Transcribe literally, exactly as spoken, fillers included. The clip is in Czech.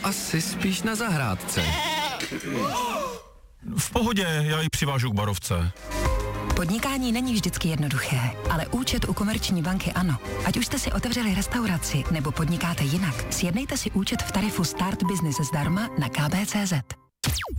asi spíš na zahrádce. V pohodě, já ji přivážu k barovce. Podnikání není vždycky jednoduché, ale účet u Komerční banky ano. Ať už jste si otevřeli restauraci nebo podnikáte jinak, sjednejte si účet v tarifu Start Business zdarma na k b tečka cé zet.